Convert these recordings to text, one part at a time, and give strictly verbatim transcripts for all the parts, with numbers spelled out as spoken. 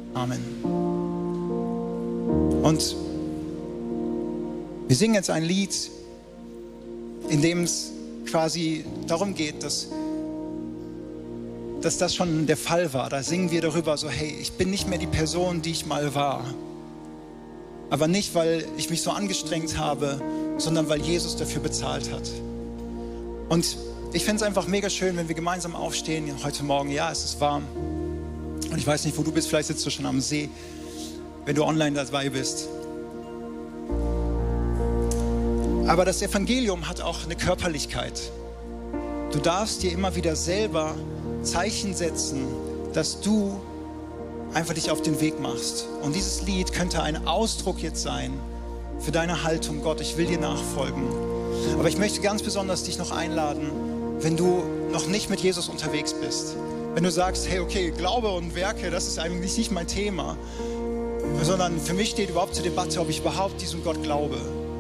Amen. Und wir singen jetzt ein Lied, in dem es quasi darum geht, dass, dass das schon der Fall war. Da singen wir darüber so, hey, ich bin nicht mehr die Person, die ich mal war. Aber nicht, weil ich mich so angestrengt habe, sondern weil Jesus dafür bezahlt hat. Und ich finde es einfach mega schön, wenn wir gemeinsam aufstehen heute Morgen. Ja, es ist warm. Und ich weiß nicht, wo du bist, vielleicht sitzt du schon am See, wenn du online dabei bist. Aber das Evangelium hat auch eine Körperlichkeit. Du darfst dir immer wieder selber Zeichen setzen, dass du einfach dich auf den Weg machst. Und dieses Lied könnte ein Ausdruck jetzt sein für deine Haltung. Gott, ich will dir nachfolgen. Aber ich möchte ganz besonders dich noch einladen, wenn du noch nicht mit Jesus unterwegs bist. Wenn du sagst, hey, okay, Glaube und Werke, das ist eigentlich nicht mein Thema, sondern für mich steht überhaupt zur Debatte, ob ich überhaupt diesem Gott glaube.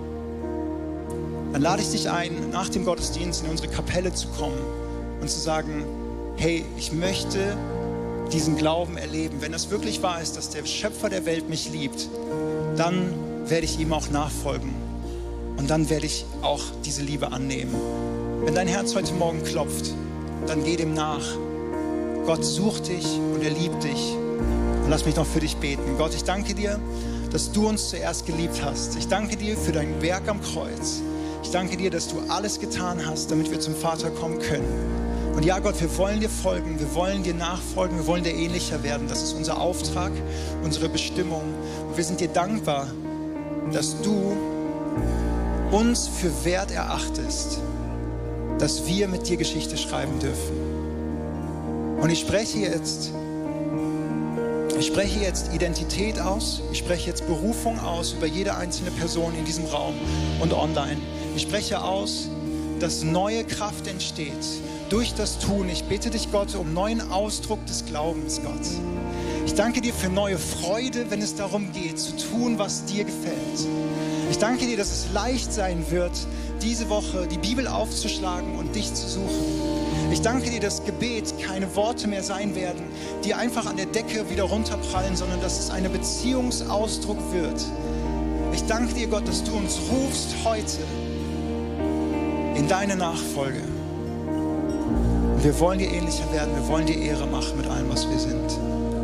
Dann lade ich dich ein, nach dem Gottesdienst in unsere Kapelle zu kommen und zu sagen, hey, ich möchte diesen Glauben erleben. Wenn es wirklich wahr ist, dass der Schöpfer der Welt mich liebt, dann werde ich ihm auch nachfolgen. Und dann werde ich auch diese Liebe annehmen. Wenn dein Herz heute Morgen klopft, dann geh dem nach. Gott sucht dich und er liebt dich. Und lass mich noch für dich beten. Gott, ich danke dir, dass du uns zuerst geliebt hast. Ich danke dir für dein Werk am Kreuz. Ich danke dir, dass du alles getan hast, damit wir zum Vater kommen können. Und ja, Gott, wir wollen dir folgen, wir wollen dir nachfolgen, wir wollen dir ähnlicher werden. Das ist unser Auftrag, unsere Bestimmung. Und wir sind dir dankbar, dass du uns für wert erachtest, dass wir mit dir Geschichte schreiben dürfen. Und ich spreche jetzt, ich spreche jetzt Identität aus, ich spreche jetzt Berufung aus über jede einzelne Person in diesem Raum und online. Ich spreche aus, dass neue Kraft entsteht durch das Tun. Ich bitte dich, Gott, um neuen Ausdruck des Glaubens, Gott. Ich danke dir für neue Freude, wenn es darum geht, zu tun, was dir gefällt. Ich danke dir, dass es leicht sein wird, diese Woche die Bibel aufzuschlagen und dich zu suchen. Ich danke dir, dass Gebet keine Worte mehr sein werden, die einfach an der Decke wieder runterprallen, sondern dass es ein Beziehungsausdruck wird. Ich danke dir, Gott, dass du uns rufst heute in deine Nachfolge. Und wir wollen dir ähnlicher werden, wir wollen dir Ehre machen mit allem, was wir sind.